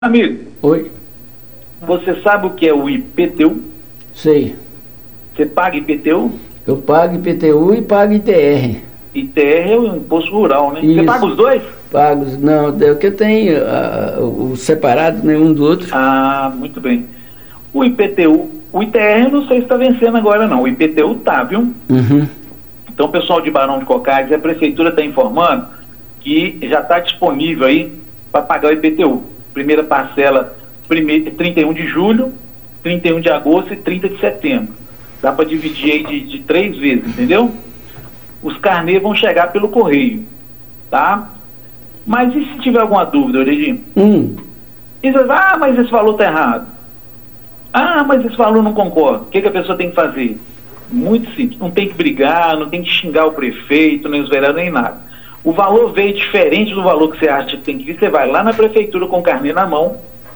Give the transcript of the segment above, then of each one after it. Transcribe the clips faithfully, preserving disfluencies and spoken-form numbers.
Amigo, Oi, você sabe o que é o I P T U? sei. Você paga I P T U? Eu pago I P T U e pago I T R. I T R é o Imposto Rural, né? Você paga Isso, os dois? pago. Não, é o que eu tenho, ah, o separado, nenhum do outro. Ah, muito bem. O I P T U, o I T R eu não sei se está vencendo agora não, o I P T U tá, viu? Uhum. Então o pessoal de Barão de Cocais, a prefeitura está informando que já está disponível aí para pagar o I P T U. Primeira parcela, primeiro, trinta e um de julho, trinta e um de agosto e trinta de setembro. Dá para dividir aí de, de três vezes, entendeu? Os carnês vão chegar pelo correio, tá? Mas e se tiver alguma dúvida, Oredinho? Hum, E você vai, ah, mas esse valor está errado. Ah, mas esse valor não concorda. O que, que a pessoa tem que fazer? Muito simples. Não tem que brigar, não tem que xingar o prefeito, nem os vereadores, nem nada. O valor veio diferente do valor que você acha que tem que vir. Você vai lá na prefeitura com o carnê na mão,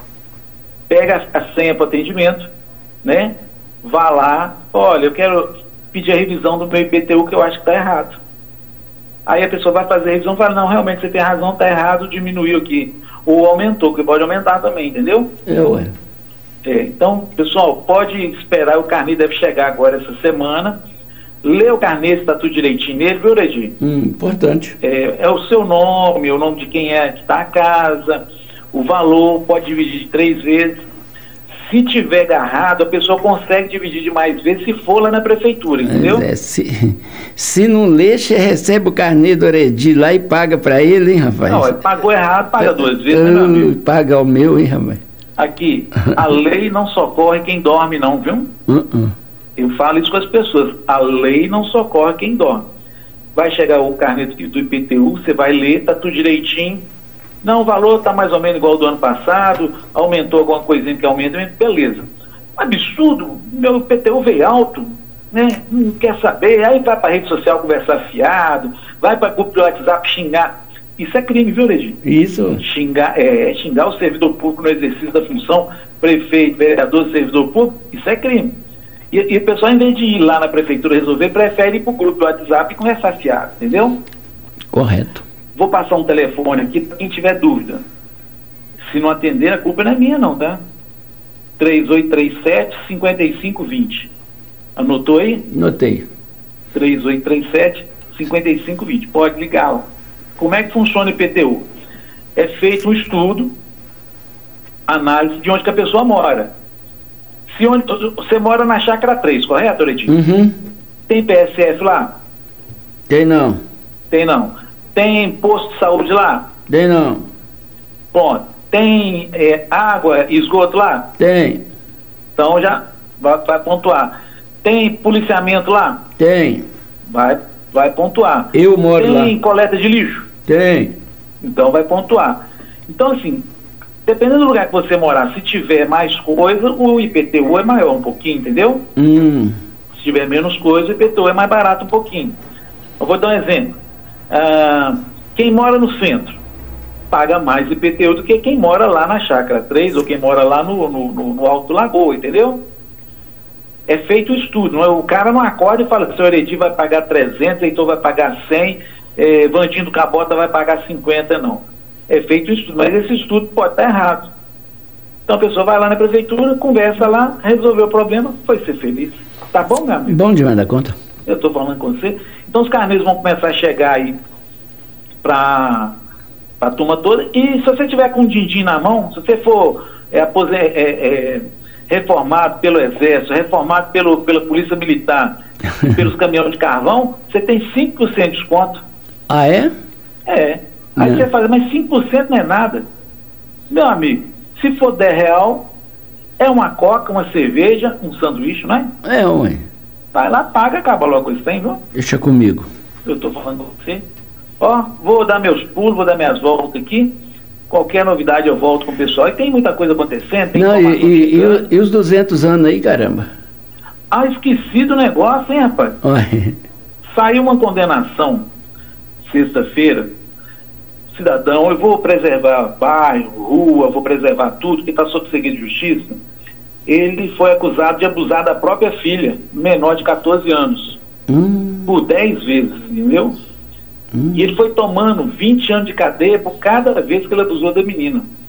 pega a, a senha para atendimento, né? Vá lá, olha, eu quero pedir a revisão do meu I P T U que eu acho que está errado. Aí a pessoa vai fazer a revisão e fala, não, realmente você tem razão, está errado, diminuiu aqui. Ou aumentou, que pode aumentar também, entendeu? é, ué. É, então, pessoal, pode esperar, o carnê deve chegar agora essa semana. Lê o carnê se está tudo direitinho nele, viu, Regi? Hum, importante. É, é o seu nome, o nome de quem é que está a casa, o valor, pode dividir de três vezes. Se tiver agarrado, a pessoa consegue dividir de mais vezes se for lá na prefeitura, entendeu? É, se, se não lê, você recebe o carnê do Oredi lá e paga pra ele, hein, rapaz? Não, é, pagou errado, paga duas vezes, né, meu Ah, amigo? paga o meu, hein, rapaz? Aqui, a lei não socorre quem dorme não, viu? Uh -uh. Eu falo isso com as pessoas, a lei não socorre quem dorme. Vai chegar o carnê do I P T U, você vai ler, tá tudo direitinho. Não, o valor está mais ou menos igual ao do ano passado, aumentou alguma coisinha que aumenta, beleza. Absurdo, meu I P T U veio alto, né? Não quer saber, aí vai para a rede social conversar fiado, vai para o grupo do WhatsApp xingar. Isso é crime, viu, Regi? Isso. Xingar, é, xingar o servidor público no exercício da função, prefeito, vereador, servidor público, isso é crime. E, e o pessoal, em vez de ir lá na prefeitura resolver, prefere ir para o grupo do WhatsApp e conversar fiado, entendeu? Correto. Vou passar um telefone aqui para quem tiver dúvida. Se não atender, a culpa não é minha não, tá? três oito três sete, cinco cinco dois zero. Anotou aí? Notei. três oito três sete, cinco cinco dois zero. Pode ligar lá. Como é que funciona o I P T U? É feito um estudo, análise de onde que a pessoa mora. Se onde, você mora na chácara três, correto, Oretinho? Uhum. Tem P S F lá? Tem não. Tem não. Tem posto de saúde lá? Tem não. Pronto. Tem é, água e esgoto lá? Tem. Então já vai, vai pontuar. Tem policiamento lá? Tem. Vai, vai pontuar. Eu moro lá. Tem coleta de lixo? Tem. Então vai pontuar. Então, assim, dependendo do lugar que você morar, se tiver mais coisa, o I P T U é maior um pouquinho, entendeu? Hum. Se tiver menos coisa, o I P T U é mais barato um pouquinho. Eu vou dar um exemplo. Ah, quem mora no centro paga mais I P T U do que quem mora lá na chácara três ou quem mora lá no, no, no, no Alto Lagoa, entendeu? É feito o estudo, não é? O cara não acorda e fala que o senhor Edi vai pagar trezentos, Heitor vai pagar cem, eh, Vandinho do Cabota vai pagar cinquenta, não. É feito o estudo, mas esse estudo pode estar errado. Então a pessoa vai lá na prefeitura, conversa lá, resolveu o problema, foi ser feliz. Tá bom, meu amigo? Bom demais da conta. Eu estou falando com você. Então os carnês vão começar a chegar aí para a turma toda. E se você tiver com um din-din na mão, se você for é, é, é, reformado pelo Exército, reformado pelo, pela Polícia Militar, pelos caminhões de carvão, você tem cinco por cento de desconto. Ah, é? É. Aí Não. você fala, mas cinco por cento não é nada. Meu amigo, se for dez real, é uma coca, uma cerveja, um sanduíche, não é? É, ué. Vai lá, paga, acaba logo isso, tem, viu? Deixa comigo. Eu estou falando com você. Ó, vou dar meus pulos, vou dar minhas voltas aqui. Qualquer novidade eu volto com o pessoal. E tem muita coisa acontecendo. Tem Não, e, informação e, chegando. e, e os duzentos anos aí, caramba? Ah, esqueci do negócio, hein, rapaz? Ué. Saiu uma condenação sexta-feira. Cidadão, eu vou preservar bairro, rua, vou preservar tudo que está sob segredo de justiça. Ele foi acusado de abusar da própria filha, menor de catorze anos, Hum, por dez vezes, entendeu? hum. E ele foi tomando vinte anos de cadeia por cada vez que ele abusou da menina.